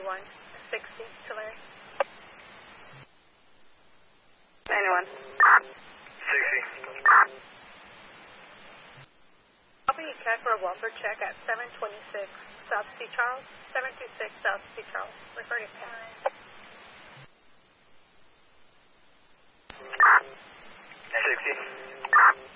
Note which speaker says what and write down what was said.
Speaker 1: 6160 to Larry.
Speaker 2: 91.
Speaker 3: 60.
Speaker 1: Copy check for a welfare check at 726 South C. Charles. 726 South C. Charles. Refer to 10.